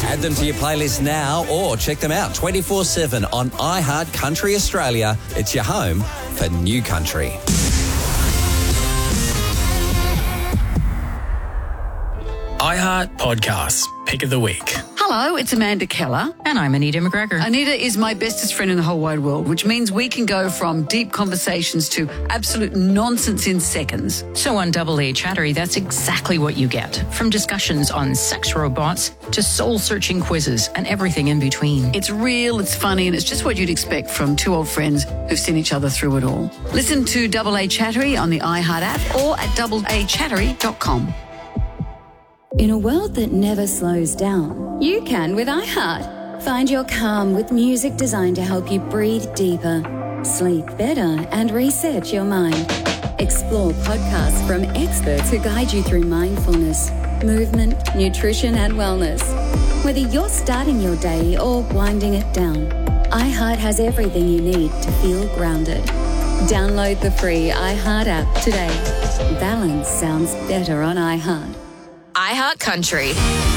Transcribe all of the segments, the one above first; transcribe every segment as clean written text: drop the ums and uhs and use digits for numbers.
Add them to your playlist now or check them out 24/7 on iHeart Country Australia. It's your home for new country. iHeart Podcasts, Pick of the Week. Hello, it's Amanda Keller. And I'm Anita McGregor. Anita is my bestest friend in the whole wide world, which means we can go from deep conversations to absolute nonsense in seconds. So on Double A Chattery, that's exactly what you get. From discussions on sex robots to soul-searching quizzes and everything in between. It's real, it's funny, and it's just what you'd expect from two old friends who've seen each other through it all. Listen to Double A Chattery on the iHeart app or at doubleachattery.com. In a world that never slows down, you can with iHeart. Find your calm with music designed to help you breathe deeper, sleep better, and reset your mind. Explore podcasts from experts who guide you through mindfulness, movement, nutrition, and wellness. Whether you're starting your day or winding it down, iHeart has everything you need to feel grounded. Download the free iHeart app today. Balance sounds better on iHeart. iHeart Country.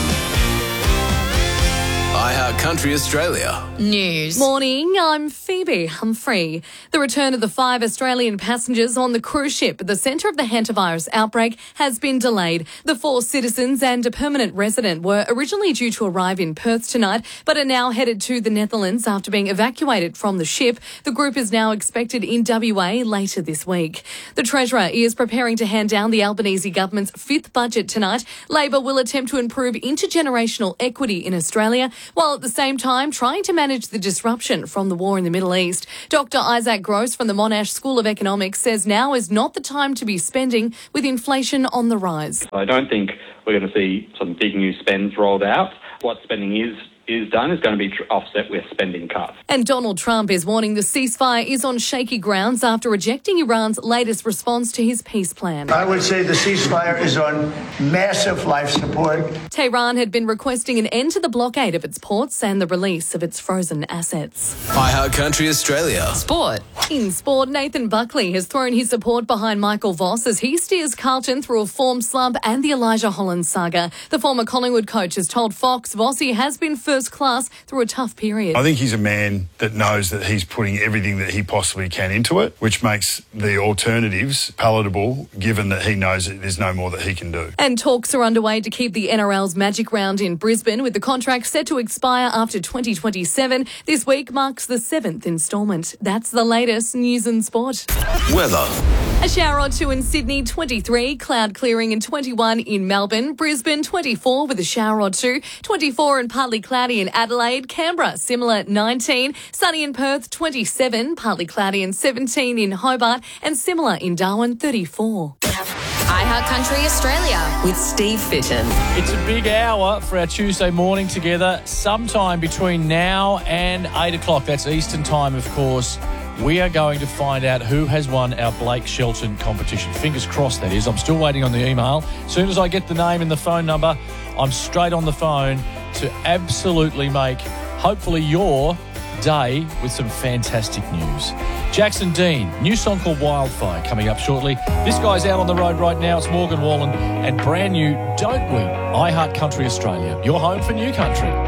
iHeart Country Australia. News. Morning, I'm Phoebe Humphrey. The return of the 5 Australian passengers on the cruise ship at the centre of the hantavirus outbreak has been delayed. The 4 citizens and a permanent resident were originally due to arrive in Perth tonight, but are now headed to the Netherlands after being evacuated from the ship. The group is now expected in WA later this week. The Treasurer is preparing to hand down the Albanese government's 5th budget tonight. Labor will attempt to improve intergenerational equity in Australia, while at the same time trying to manage the disruption from the war in the Middle East. Dr. Isaac Gross from the Monash School of Economics says now is not the time to be spending with inflation on the rise. I don't think we're going to see some big new spends rolled out. What spending is done is going to be offset with spending cuts. And Donald Trump is warning the ceasefire is on shaky grounds after rejecting Iran's latest response to his peace plan. I would say the ceasefire is on massive life support. Tehran had been requesting an end to the blockade of its ports and the release of its frozen assets. iHeart Country Australia. Sport. In sport, Nathan Buckley has thrown his support behind Michael Voss as he steers Carlton through a form slump and the Elijah Holland saga. The former Collingwood coach has told Fox Vossi has been first class through a tough period. I think he's a man that knows that he's putting everything that he possibly can into it, which makes the alternatives palatable, given that he knows that there's no more that he can do. And talks are underway to keep the NRL's Magic Round in Brisbane, with the contract set to expire after 2027. This week marks the 7th instalment. That's the latest news and sport. Weather. A shower or two in Sydney, 23, cloud clearing, and 21 in Melbourne. Brisbane, 24 with a shower or two, 24 and partly cloudy in Adelaide. Canberra, similar, 19. Sunny in Perth, 27, partly cloudy, and 17 in Hobart, and similar in Darwin, 34. iHeart Country Australia with Steve Fitton. It's a big hour for our Tuesday morning together, sometime between now and 8 o'clock. That's Eastern time, of course. We are going to find out who has won our Blake Shelton competition. Fingers crossed, that is. I'm still waiting on the email. As soon as I get the name and the phone number, I'm straight on the phone to absolutely make, hopefully, your day with some fantastic news. Jackson Dean, new song called Wildfire coming up shortly. This guy's out on the road right now. It's Morgan Wallen and brand new Don't We? iHeart Country Australia, your home for new country.